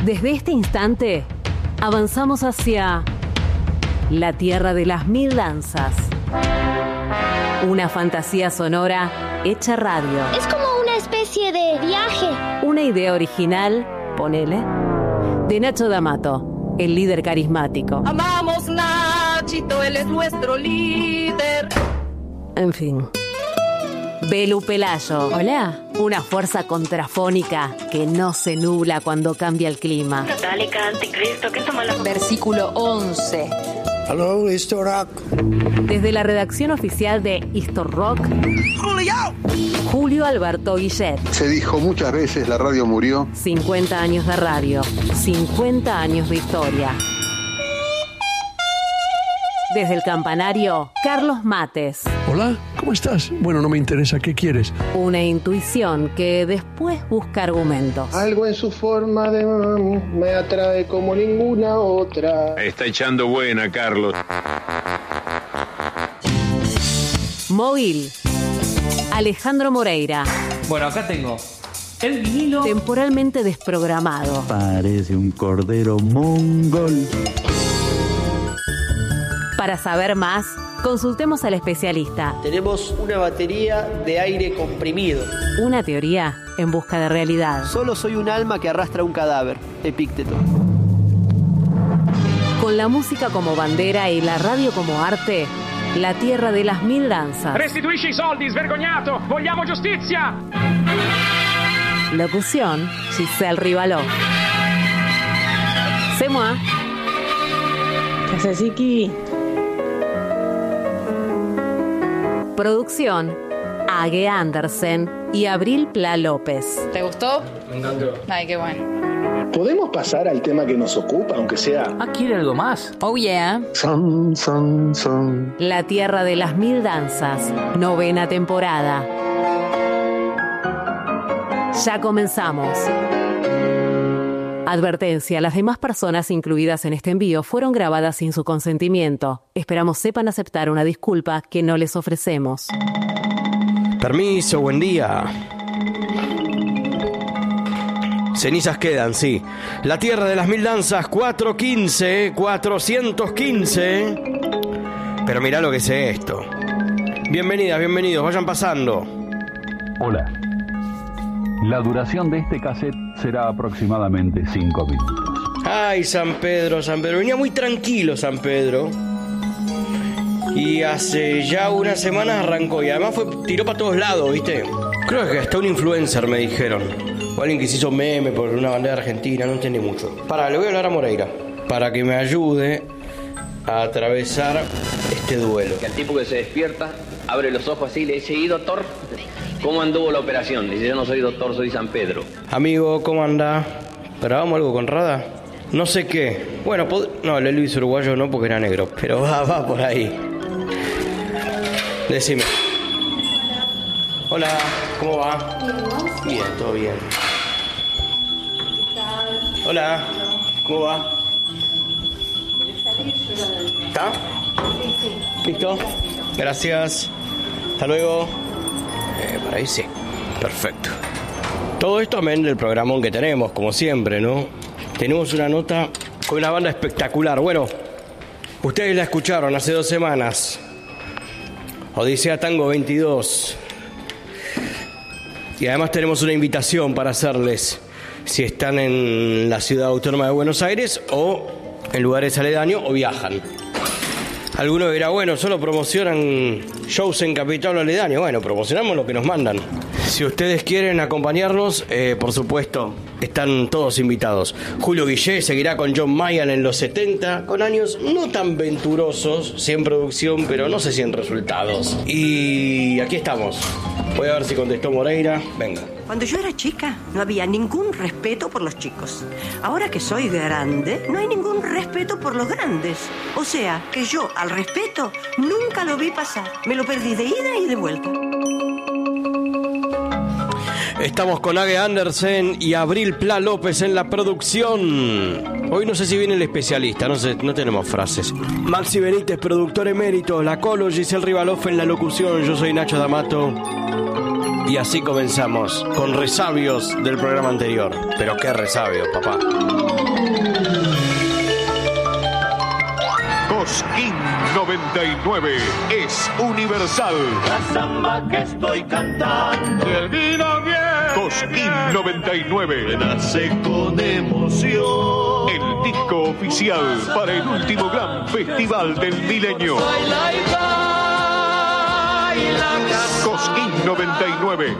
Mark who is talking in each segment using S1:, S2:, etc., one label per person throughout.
S1: Desde este instante, avanzamos hacia la tierra de las mil danzas. Una fantasía sonora hecha radio.
S2: Es como una especie de viaje.
S1: Una idea original, ponele, de Nacho D'Amato, el líder carismático.
S3: Amamos Nachito, él es nuestro líder.
S1: En fin. Belu Pelayo.
S4: Hola.
S1: Una fuerza contrafónica que no se nubla cuando cambia el clima.
S5: Católica, anticristo, ¿qué toma la...
S4: Versículo 11.
S6: Hello, Histo Rock.
S1: Desde la redacción oficial de Histo Rock, Julio Alberto Guillet.
S7: Se dijo muchas veces, la radio murió.
S1: 50 años de radio, 50 años de historia. Desde el campanario, Carlos Mates.
S8: Hola, ¿cómo estás? Bueno, no me interesa, ¿qué quieres?
S1: Una intuición que después busca argumentos.
S9: Algo en su forma de me atrae como ninguna otra.
S10: Está echando buena, Carlos.
S1: Móvil. Alejandro Moreira.
S11: Bueno, acá tengo el vinilo.
S1: Temporalmente desprogramado.
S12: Parece un cordero mongol.
S1: Para saber más, consultemos al especialista.
S13: Tenemos una batería de aire comprimido.
S1: Una teoría en busca de realidad.
S13: Solo soy un alma que arrastra un cadáver. Epícteto.
S1: Con la música como bandera y la radio como arte, la tierra de las mil danzas.
S14: Restituisci i soldi, svergognato! Vogliamo giustizia!
S1: Locución, Giselle Rivaló. C'est moi.
S15: Casasiki.
S1: Producción, Age Andersen y Abril Pla López.
S4: ¿Te gustó?
S11: Me encantó.
S4: Ay, qué bueno.
S9: ¿Podemos pasar al tema que nos ocupa, aunque sea?
S11: ¿Quiere algo más?
S4: Oh, yeah.
S7: Son, son, son.
S1: La tierra de las mil danzas, 9ª temporada. Ya comenzamos. Advertencia, las demás personas incluidas en este envío fueron grabadas sin su consentimiento. Esperamos sepan aceptar una disculpa que no les ofrecemos.
S16: Permiso, buen día. Cenizas quedan, sí. La tierra de las mil danzas, 415. Pero mirá lo que es esto. Bienvenidas, bienvenidos, vayan pasando.
S17: Hola. La duración de este cassette será aproximadamente 5 minutos.
S16: Ay, San Pedro. Venía muy tranquilo San Pedro. Y hace ya unas semanas arrancó. Y además tiró para todos lados, ¿viste? Creo que hasta un influencer me dijeron. O alguien que se hizo meme por una bandera argentina, no entendí mucho. Le voy a hablar a Moreira para que me ayude a atravesar este duelo.
S18: El tipo que se despierta, abre los ojos así y le dice: ¿y doctor? ¿Cómo anduvo la operación? Dice: yo no soy doctor, soy San Pedro.
S16: Amigo, ¿cómo anda? ¿Grabamos algo con Rada? No sé qué. Bueno, no, el Elvis uruguayo no, porque era negro. Pero va por ahí. Decime. Hola, ¿cómo va? Bien, todo bien. Hola, ¿cómo va? ¿Está? ¿Listo? Gracias. Hasta luego. Por ahí sí. Perfecto. Todo esto amén del programón que tenemos, como siempre, ¿no? Tenemos una nota con una banda espectacular. Bueno, ustedes la escucharon hace 2 semanas. Odisea Tango 22. Y además tenemos una invitación para hacerles, si están en la ciudad autónoma de Buenos Aires o en lugares aledaños o viajan. Alguno dirá, bueno, solo promocionan shows en Capital o aledaño. Bueno, promocionamos lo que nos mandan. Si ustedes quieren acompañarnos, por supuesto, están todos invitados. Julio Guillé seguirá con John Mayer en los 70, con años no tan venturosos, sí en producción, pero no sé si en resultados. Y aquí estamos. Voy a ver si contestó Moreira. Venga.
S19: Cuando yo era chica, no había ningún respeto por los chicos. Ahora que soy grande, no hay ningún respeto por los grandes. O sea, que yo al respeto nunca lo vi pasar. Me lo perdí de ida y de vuelta.
S16: Estamos con Age Andersen y Abril Pla López en la producción. Hoy no sé si viene el especialista, no sé, no tenemos frases. Maxi Benítez, productor emérito, La Colo, Giselle Rivaló en la locución. Yo soy Nacho D'Amato. Y así comenzamos, con resabios del programa anterior. Pero qué resabios, papá.
S15: Cosquín 99 es universal.
S20: La samba que estoy cantando, termina bien.
S15: Cosquín 99
S20: nace con emoción.
S15: El disco oficial para el último gran festival del milenio. Cosquín 99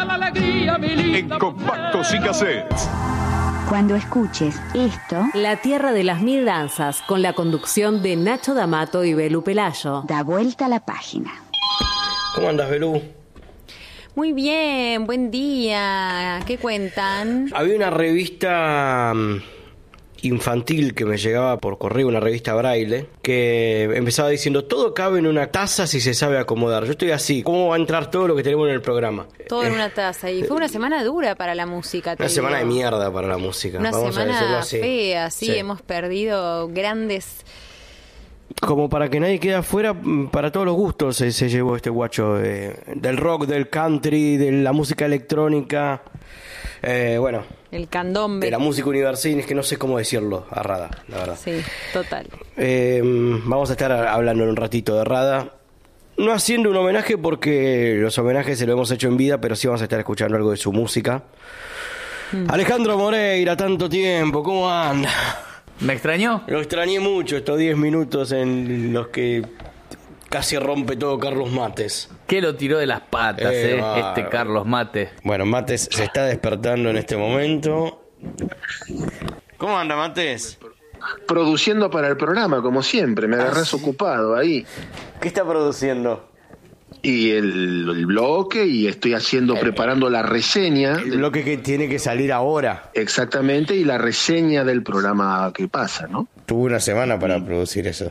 S15: en compactos y cassettes.
S21: Cuando escuches esto,
S1: La Tierra de las Mil Danzas, con la conducción de Nacho D'Amato y Belu Pelayo.
S21: da vuelta a la página.
S16: ¿Cómo andas, Belu?
S22: Muy bien, buen día. ¿Qué cuentan?
S16: Había una revista infantil que me llegaba por correo, una revista braille, que empezaba diciendo: todo cabe en una taza si se sabe acomodar. Yo estoy así, ¿cómo va a entrar todo lo que tenemos en el programa?
S22: Todo en una taza. Y fue una semana dura para la música.
S16: Una semana de mierda para la música.
S22: Una
S16: Vamos
S22: semana
S16: a así.
S22: fea, sí. Hemos perdido grandes...
S16: Como para que nadie quede afuera, para todos los gustos se llevó este guacho, del rock, del country, de la música electrónica, bueno,
S22: el candombe,
S16: de la música universal, es que no sé cómo decirlo a Rada, la verdad.
S22: Sí, total.
S16: Vamos a estar hablando en un ratito de Rada, no haciendo un homenaje porque los homenajes se lo hemos hecho en vida, pero sí vamos a estar escuchando algo de su música. Alejandro Moreira, tanto tiempo, ¿cómo anda?
S11: ¿Me extrañó?
S16: Lo extrañé mucho estos 10 minutos en los que casi rompe todo Carlos Mates.
S11: Que lo tiró de las patas, este Carlos Mates.
S16: Bueno, Mates se está despertando en este momento. ¿Cómo anda, Mates?
S9: Produciendo para el programa, como siempre. Me agarrás ocupado ahí.
S16: ¿Qué está produciendo?
S9: Y el bloque, y estoy preparando la reseña.
S16: El bloque que tiene que salir ahora.
S9: Exactamente, y la reseña del programa que pasa, ¿no?
S16: Tuvo una semana para producir eso.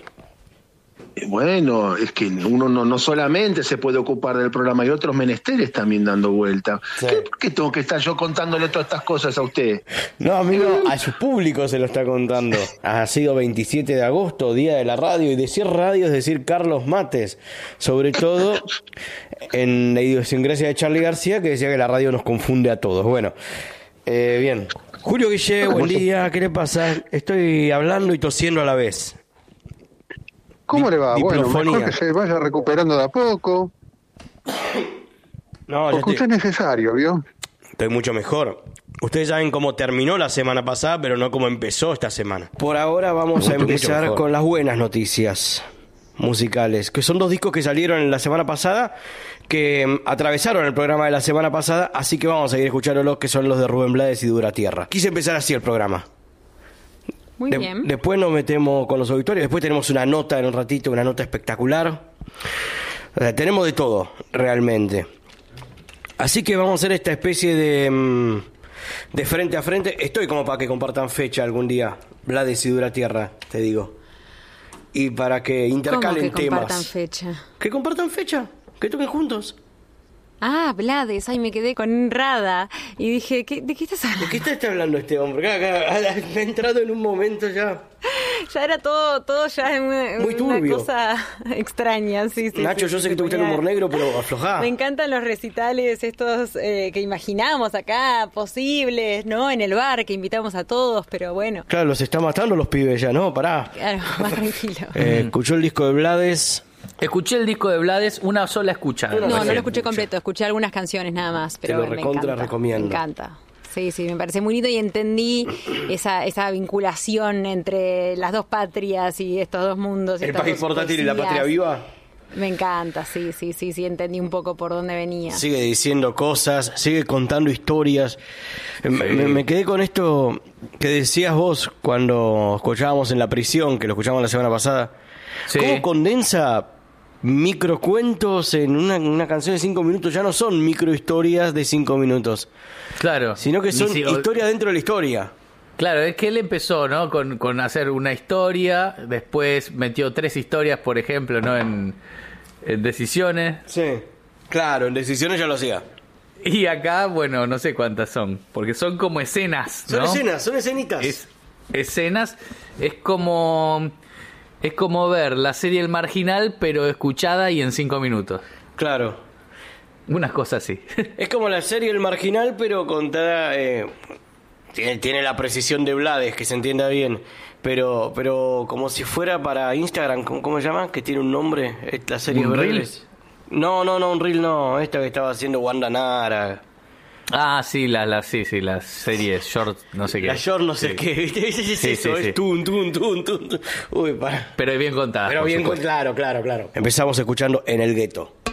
S9: Bueno, es que uno no solamente se puede ocupar del programa, hay otros menesteres también dando vuelta.
S16: Sí.
S9: ¿Por qué tengo que estar yo contándole todas estas cosas a usted?
S16: No, amigo, a su público se lo está contando. Ha sido 27 de agosto, Día de la Radio, y decir radio es decir Carlos Mates, sobre todo en la idiosincrasia de Charly García, que decía que la radio nos confunde a todos. Bueno, bien. Julio Guille, buen día, ¿qué le pasa? Estoy hablando y tosiendo a la vez.
S7: ¿Cómo le va?
S16: Diplofonía.
S7: Bueno, mejor que se vaya recuperando de a poco.
S16: No,
S7: porque usted es necesario, ¿vio?
S16: Estoy mucho mejor. Ustedes saben cómo terminó la semana pasada, pero no cómo empezó esta semana. Por ahora vamos a empezar con las buenas noticias musicales, que son 2 discos que salieron en la semana pasada, que atravesaron el programa de la semana pasada, así que vamos a ir escuchándolos, que son los de Rubén Blades y Dura Tierra. Quise empezar así el programa.
S22: Muy bien.
S16: Después nos metemos con los auditorios. Después tenemos una nota en un ratito, una nota espectacular. O sea, tenemos de todo, realmente. Así que vamos a hacer esta especie de frente a frente. Estoy como para que compartan fecha algún día, Blades y Dura Tierra, te digo. Y para que intercalen temas.
S22: ¿Cómo que compartan fecha?
S16: Que compartan fecha, que toquen juntos.
S22: Ah, Blades, ay, me quedé con Rada y dije, ¿de qué estás hablando?
S16: ¿De qué está hablando este hombre? Me ha entrado en un momento ya.
S22: Ya era todo ya
S16: muy turbio.
S22: Una cosa extraña, sí.
S16: Nacho, yo sé que te gusta el humor negro, pero aflojá.
S22: Me encantan los recitales estos que imaginamos acá, posibles, ¿no? En el bar, que invitamos a todos, pero bueno.
S16: Claro, los está matando los pibes ya, ¿no? Pará.
S22: Claro, más tranquilo.
S16: ¿Escuchó el disco de Blades?
S11: Escuché el disco de Blades, una sola escuchada.
S22: No lo escuché completo, escuché algunas canciones nada más, pero
S16: te lo recontra recomiendo.
S22: Me encanta. Sí, me parece muy lindo y entendí esa vinculación entre las dos patrias y estos dos mundos.
S16: El país portátil y la patria viva.
S22: Me encanta, sí, entendí un poco por dónde venía.
S16: Sigue diciendo cosas, sigue contando historias. Sí. Me quedé con esto que decías vos cuando escuchábamos en la prisión, que lo escuchamos la semana pasada. Sí. ¿Cómo condensa microcuentos en una canción de 5 minutos? Ya no son microhistorias de 5 minutos.
S11: Claro.
S16: Sino que son historias dentro de la historia.
S11: Claro, es que él empezó, ¿no? Con hacer una historia, después metió 3 historias, por ejemplo, ¿no? En Decisiones.
S16: Sí, claro, en Decisiones ya lo hacía.
S11: Y acá, bueno, no sé cuántas son, porque son como escenas, ¿no?
S16: Son escenitas.
S11: Escenas, es como ver la serie El Marginal, pero escuchada y en 5 minutos.
S16: Claro.
S11: Unas cosas así.
S16: Es como la serie El Marginal, pero contada... tiene la precisión de Blades, que se entienda bien. Pero como si fuera para Instagram, ¿cómo se llama? Que tiene un nombre, esta serie.
S11: ¿Un reel?
S16: No, un reel no. Esta que estaba haciendo Wanda Nara.
S11: Ah, sí, las series short, no sé qué.
S16: La short no sé qué, ¿viste? Es eso, es tun. Uy, para.
S11: Pero bien contada.
S16: Pero bien, claro. Empezamos escuchando En el Gueto.